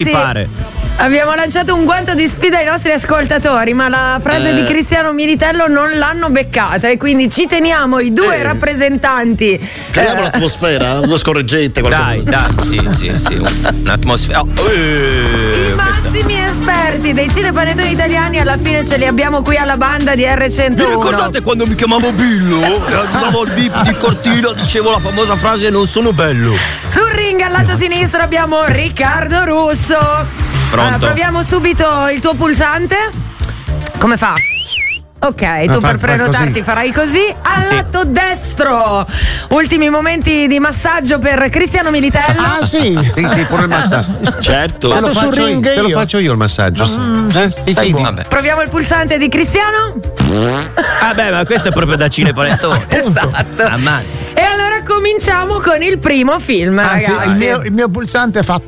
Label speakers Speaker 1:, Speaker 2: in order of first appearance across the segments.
Speaker 1: Ragazzi,
Speaker 2: pare.
Speaker 1: Abbiamo lanciato un guanto di sfida ai nostri ascoltatori, ma la frase di Cristiano Militello non l'hanno beccata e quindi ci teniamo i due rappresentanti.
Speaker 3: Creiamo l'atmosfera, uno scorreggente, qualcosa.
Speaker 2: Dai, sì, un'atmosfera.
Speaker 1: I massimi esperti dei cinepanettoni italiani alla fine ce li abbiamo qui alla banda di R101.
Speaker 2: Vi ricordate quando mi chiamavo Billo? Andavo al VIP di Cortina, dicevo la famosa frase non sono bello.
Speaker 1: Sul ring al lato sinistro abbiamo Riccardo Russo.
Speaker 2: Pronto?
Speaker 1: Proviamo subito il tuo pulsante. Come fa? Ok, tu per prenotarti farai così. Al lato destro, ultimi momenti di massaggio per Cristiano Militello.
Speaker 4: Ah sì,
Speaker 3: pure il massaggio. Certo.
Speaker 4: Vado sul ring
Speaker 5: Te lo faccio io il massaggio.
Speaker 2: Vabbè.
Speaker 1: Proviamo il pulsante di Cristiano.
Speaker 2: Vabbè, ma questo è proprio da cinepanettone.
Speaker 1: Esatto.
Speaker 2: Ammazzi.
Speaker 1: E allora cominciamo con il primo film,
Speaker 4: Anzi,
Speaker 1: ragazzi.
Speaker 4: il mio pulsante fa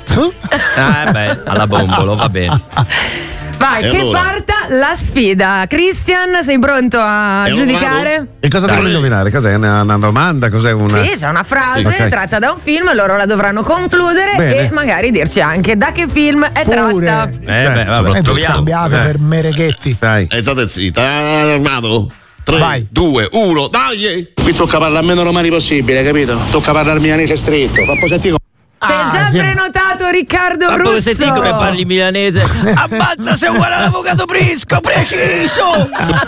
Speaker 2: Alla bombolo, va bene.
Speaker 1: Vai,
Speaker 3: E
Speaker 1: che
Speaker 3: allora?
Speaker 1: parta la sfida. Christian, sei pronto a
Speaker 3: E
Speaker 1: giudicare?
Speaker 5: E cosa devo indovinare? Cos'è? Una domanda? Cos'è una.
Speaker 1: Sì, c'è una frase
Speaker 5: Ok.
Speaker 1: tratta da un film, loro la dovranno concludere
Speaker 5: Bene.
Speaker 1: e magari dirci anche da che film è tratta.
Speaker 2: Vabbè,
Speaker 4: è
Speaker 2: troviamo.
Speaker 4: scambiato per mereghetti.
Speaker 5: Dai.
Speaker 3: State zitta, armato. 3,
Speaker 4: Vai.
Speaker 3: 2, 1, dai!
Speaker 6: Qui tocca parlare meno romani possibile, capito? Tocca parlare milanese stretto. Fa sentire
Speaker 1: Sei già prenotato, Riccardo
Speaker 2: Ma poi
Speaker 1: Russo.
Speaker 2: senti come parli milanese? Ammazza, sei uguale all'avvocato Prisco, preciso!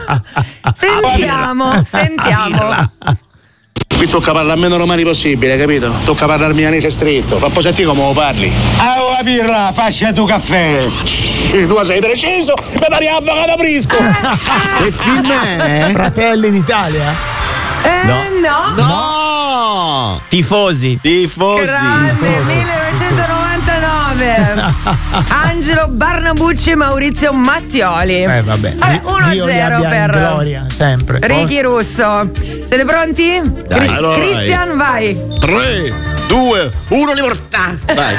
Speaker 1: Sentiamo.
Speaker 6: Qui tocca parlare meno romani possibile, capito? Tocca parlare milanese stretto. Fa sentire come lo parli. Ah, pirla, fascia tu caffè. Tu sei preciso, mi pari avvocato Prisco.
Speaker 4: Che film è? Fratelli d'Italia?
Speaker 1: No.
Speaker 3: No!
Speaker 2: Tifosi.
Speaker 1: Grande 1999. Angelo Barnabucci e Maurizio Mattioli.
Speaker 4: Vabbè. Dio li
Speaker 1: 1-0
Speaker 4: abbia in
Speaker 1: per
Speaker 4: gloria, sempre.
Speaker 1: Ricky Russo. Siete pronti?
Speaker 3: Allora,
Speaker 1: Christian, vai.
Speaker 3: 3, 2, 1, libertà! Dai!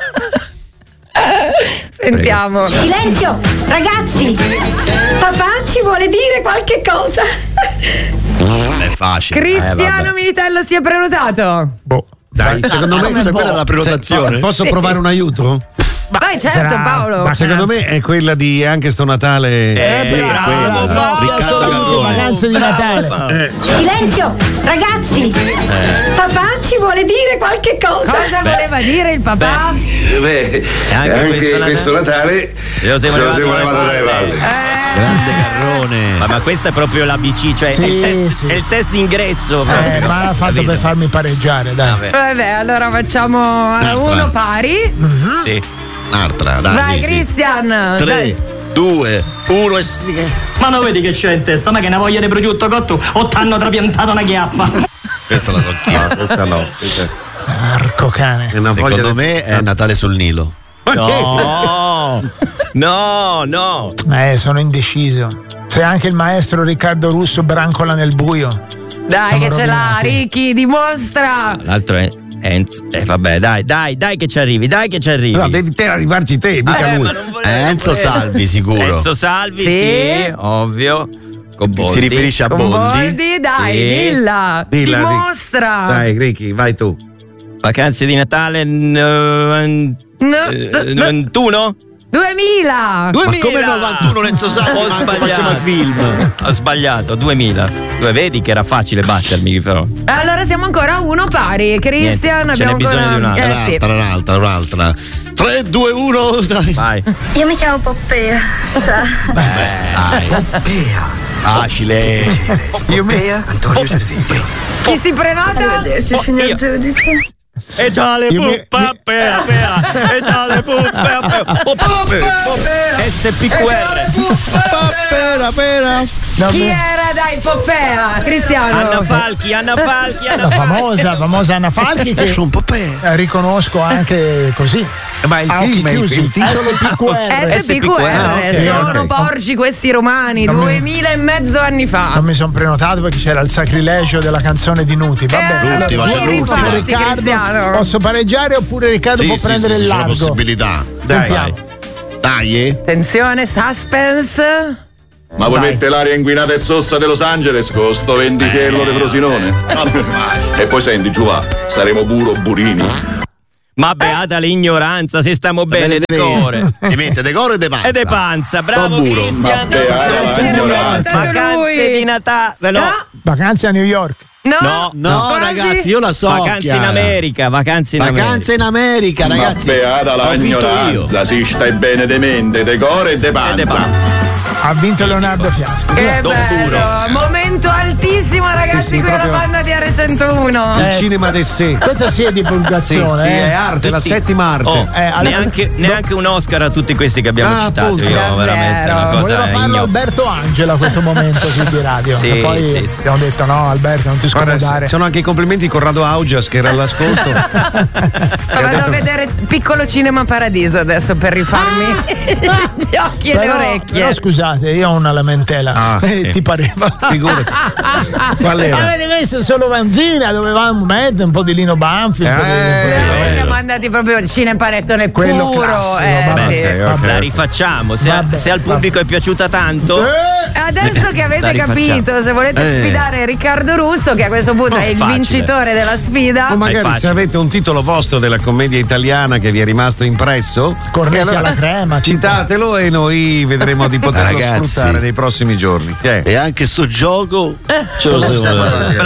Speaker 1: Sentiamo.
Speaker 7: Silenzio, ragazzi! Papà ci vuole dire qualche cosa.
Speaker 3: È facile.
Speaker 1: Cristiano Militello si è prenotato.
Speaker 5: Dai, secondo me.
Speaker 3: Scusa, quella è la prenotazione.
Speaker 5: Posso provare un aiuto?
Speaker 1: Vai, certo,
Speaker 4: sarà
Speaker 1: Paolo.
Speaker 5: Secondo me è quella di Anche sto Natale.
Speaker 3: Riccardo
Speaker 4: Vacanze di Natale.
Speaker 7: Silenzio, ragazzi! Papà ci vuole dire qualche cosa.
Speaker 1: Cosa voleva dire il papà?
Speaker 2: Anche questo Natale ce lo siamo levato dalle palle.
Speaker 3: Grande Garrone.
Speaker 2: Ma questa è proprio l'ABC, cioè
Speaker 4: Sì,
Speaker 2: è il test,
Speaker 4: sì,
Speaker 2: è il test d'ingresso. proprio,
Speaker 4: Ma l'ha fatto
Speaker 2: capito?
Speaker 4: per farmi pareggiare, dai.
Speaker 1: Vabbè, allora facciamo uno pari.
Speaker 2: Sì.
Speaker 3: Un'altra, dai.
Speaker 1: Vai,
Speaker 3: sì.
Speaker 1: Christian. Dai.
Speaker 3: 3, 2, 1 e sì.
Speaker 8: Ma non vedi che c'è in testa? Ma che ne voglia di prosciutto cotto o t'hanno trapiantato una chiappa?
Speaker 3: Questa la so anch'io.
Speaker 5: Questa no.
Speaker 4: Marco cane.
Speaker 5: È una voglia
Speaker 3: Secondo
Speaker 5: di-
Speaker 3: me è Natale sul Nilo.
Speaker 2: No.
Speaker 4: Sono indeciso. Se anche il maestro Riccardo Russo brancola nel buio.
Speaker 1: Dai,
Speaker 4: Siamo
Speaker 1: che ce l'ha,
Speaker 4: rovinati.
Speaker 1: Ricky, dimostra.
Speaker 2: L'altro è Enzo. Vabbè, dai che ci arrivi,
Speaker 5: No, devi te arrivarci te, mica lui.
Speaker 2: ma non volevo-
Speaker 3: Enzo Salvi, sicuro.
Speaker 2: Enzo Salvi,
Speaker 1: Sì.
Speaker 2: sì, ovvio. Con
Speaker 3: Si
Speaker 2: Boldi.
Speaker 3: riferisce a
Speaker 1: Con
Speaker 3: Boldi.
Speaker 1: Boldi, dai,
Speaker 2: Sì.
Speaker 1: dilla.
Speaker 5: Dilla, Ricky.
Speaker 1: Dimostra.
Speaker 5: Dai, Ricky, vai tu.
Speaker 2: Vacanze di Natale 91?
Speaker 1: 2000.
Speaker 3: 2000. Ma come 91 Enzo Salvi?
Speaker 2: Ho
Speaker 3: Manco facciamo il
Speaker 2: sbagliato.
Speaker 3: film.
Speaker 2: Ho sbagliato, 2000. Vedi che era facile battermi, però.
Speaker 1: Allora siamo ancora a uno pari. Christian,
Speaker 2: Niente, ce
Speaker 1: abbiamo
Speaker 2: n'è bisogno
Speaker 1: ancora...
Speaker 2: di un'altra.
Speaker 3: Un'altra. 3, 2, 1, dai.
Speaker 2: Vai.
Speaker 7: Io mi chiamo Poppea.
Speaker 3: Dai. Facile.
Speaker 6: Antonio Serviglio.
Speaker 1: Chi si prenota?
Speaker 7: Arrivederci, signor
Speaker 2: io.
Speaker 7: giudice.
Speaker 2: E già le puppa pera. E già le SPQR.
Speaker 1: Chi era, dai, Poppea? Cristiano.
Speaker 2: Anna Falchi.
Speaker 4: La famosa Anna Falchi che
Speaker 3: Sono un po' per.
Speaker 4: riconosco anche così.
Speaker 5: Ma il
Speaker 4: a occhi
Speaker 5: film,
Speaker 4: chiusi.
Speaker 5: il titolo
Speaker 4: SPQR.
Speaker 1: SPQR, sono
Speaker 4: ok.
Speaker 1: porci questi romani,
Speaker 4: Non mi-
Speaker 1: 2000 e mezzo anni fa.
Speaker 4: Non mi sono prenotato perché c'era il sacrilegio della canzone di Nuti. Va bene.
Speaker 3: L'ultima, c'è
Speaker 1: vieni,
Speaker 3: l'ultima.
Speaker 1: infatti,
Speaker 4: Riccardo,
Speaker 1: Cristiano.
Speaker 4: posso pareggiare oppure Riccardo può prendere il
Speaker 3: c'è una
Speaker 4: largo?
Speaker 3: possibilità.
Speaker 4: Sentiamo.
Speaker 3: Dai.
Speaker 1: Attenzione, suspense.
Speaker 9: Ma vuoi
Speaker 1: Vai.
Speaker 9: mettere l'aria inquinata e zossa di Los Angeles con sto vendicello di Frosinone?
Speaker 3: Troppo facile.
Speaker 9: E poi senti, giù va, saremo puro burini.
Speaker 10: Ma beata l'ignoranza, se stiamo bene, decore.
Speaker 3: Ti mette decore e de panza.
Speaker 10: E de panza, bravo Cristian. Vacanze di Natale.
Speaker 4: Vacanze a New York.
Speaker 2: No, ragazzi, io la so.
Speaker 10: Vacanze in America,
Speaker 2: Vacanze in America, ragazzi.
Speaker 9: Ma beata l'ignoranza, si stai bene de mente, decore e de panza.
Speaker 4: Ha vinto Leonardo Fiasco.
Speaker 1: Che bello, momento altissimo, ragazzi, qui alla banda di R101.
Speaker 5: Il cinema de sé.
Speaker 4: Questa sì è divulgazione.
Speaker 5: Sì, è arte, la settima arte.
Speaker 10: Neanche un Oscar a tutti questi che abbiamo citato.
Speaker 5: appunto.
Speaker 10: Io veramente una cosa
Speaker 4: voleva farlo Alberto Angela a questo momento qui di radio.
Speaker 10: Sì,
Speaker 4: e poi abbiamo detto no, Alberto, non ti scomodare.
Speaker 5: Sono anche i complimenti Corrado Augias che era all'ascolto.
Speaker 1: Vado a vedere Piccolo Cinema Paradiso adesso per rifarmi gli occhi e le orecchie.
Speaker 4: Però scusate, io ho una lamentela.
Speaker 5: Sì.
Speaker 4: Ti pareva?
Speaker 5: Figurati. Qual era?
Speaker 4: Avete messo solo Vanzina, dovevamo mettere un po' di Lino Banfi.
Speaker 1: Siamo andati proprio al cinepanettone
Speaker 4: quello
Speaker 1: puro.
Speaker 4: classico,
Speaker 10: La rifacciamo. Se al pubblico è piaciuta tanto.
Speaker 1: Adesso che avete capito, se volete sfidare Riccardo Russo, che a questo punto è il vincitore della sfida.
Speaker 5: O magari se avete un titolo vostro della commedia italiana che vi è rimasto impresso,
Speaker 4: Cornetti alla crema,
Speaker 5: citatelo e noi vedremo di poterlo sfruttare nei prossimi giorni.
Speaker 2: E anche sto gioco ce lo siamo